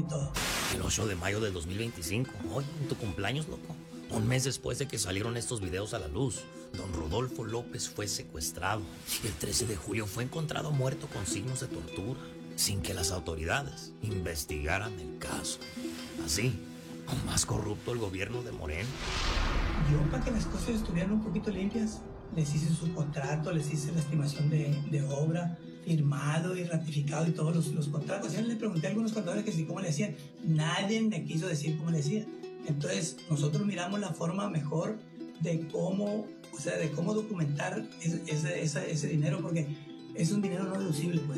y todo. El 8 de mayo del 2025, hoy en tu cumpleaños, loco. Un mes después de que salieron estos videos a la luz, don Rodolfo López fue secuestrado y el 13 de julio fue encontrado muerto con signos de tortura, sin que las autoridades investigaran el caso. Así, aún más corrupto el gobierno de Moreno. Yo, para que las cosas estuvieran un poquito limpias, les hice su contrato, les hice la estimación de obra, firmado y ratificado y todos los contratos. Yo le pregunté a algunos contadores que sí, cómo le hacían. Nadie me quiso decir cómo le hacían. Entonces, nosotros miramos la forma mejor de cómo, o sea, de cómo documentar ese dinero, porque es un dinero no deducible, pues.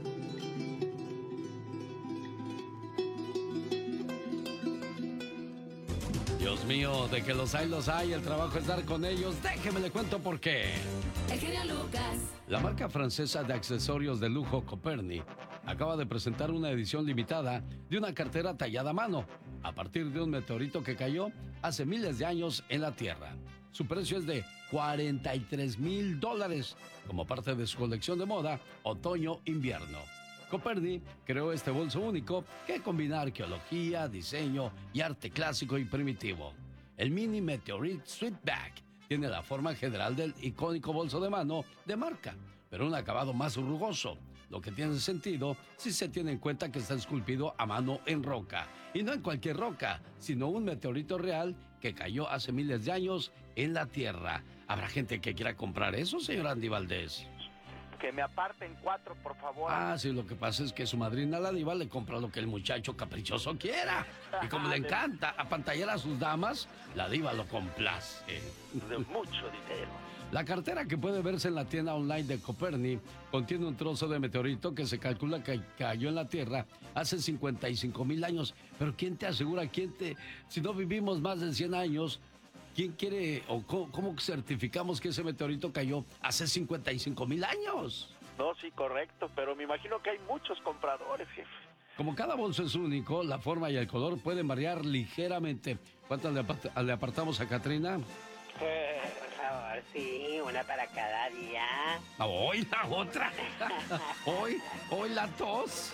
Dios mío, de que los hay, el trabajo es dar con ellos. Déjeme le cuento por qué. El genio Lucas. La marca francesa de accesorios de lujo Coperni acaba de presentar una edición limitada de una cartera tallada a mano, a partir de un meteorito que cayó hace miles de años en la Tierra. Su precio es de $43,000, como parte de su colección de moda otoño-invierno. Coperni creó este bolso único que combina arqueología, diseño y arte clásico y primitivo. El Mini Meteorite Sweet Bag tiene la forma general del icónico bolso de mano de marca, pero un acabado más rugoso, lo que tiene sentido si se tiene en cuenta que está esculpido a mano en roca. Y no en cualquier roca, sino un meteorito real que cayó hace miles de años en la Tierra. ¿Habrá gente que quiera comprar eso, señor Andy Valdés? Que me aparten 4, por favor. Ah, sí, lo que pasa es que su madrina, la diva, le compra lo que el muchacho caprichoso quiera. Y como le encanta apantallar a sus damas, la diva lo complace. De mucho dinero. La cartera que puede verse en la tienda online de Coperni contiene un trozo de meteorito que se calcula que cayó en la Tierra hace 55,000 años. Pero ¿quién te asegura? Si no vivimos más de 100 años... ¿Quién quiere o cómo certificamos que ese meteorito cayó hace 55,000 años? No, sí, correcto, pero me imagino que hay muchos compradores, jefe. Como cada bolso es único, la forma y el color pueden variar ligeramente. ¿Cuántas le apartamos a Katrina? Por favor, sí, una para cada día. Hoy la otra. Hoy la tos.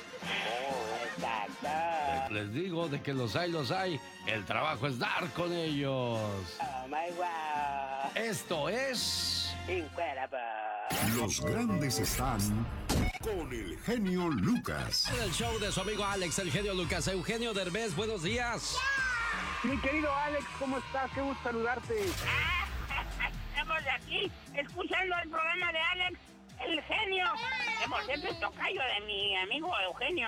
Exacto. Les digo de que los hay. El trabajo es dar con ellos. Oh my wow. Esto es Incredible. Los grandes están con el genio Lucas. En el show de su amigo Alex, el genio Lucas. Eugenio Derbez, buenos días. Mi querido Alex, ¿cómo estás? Qué gusto saludarte. Estamos aquí escuchando el programa de Alex, el genio. Que por cierto es tocayo de mi amigo Eugenio.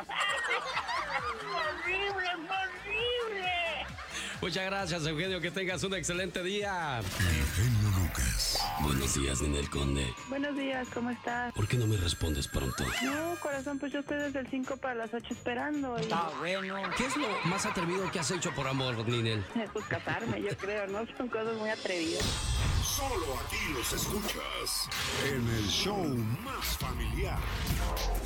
¡Horrible, horrible! Muchas gracias, Eugenio. Que tengas un excelente día. El genio Lucas. Buenos días, Ninel Conde. Buenos días, ¿cómo estás? ¿Por qué no me respondes pronto? No, corazón, pues yo estoy desde el 5 para las 8 esperando. Está bueno. ¿Qué es lo más atrevido que has hecho por amor, Ninel? Pues casarme, yo creo, ¿no? Son cosas muy atrevidas. Solo aquí los escuchas en el show más familiar.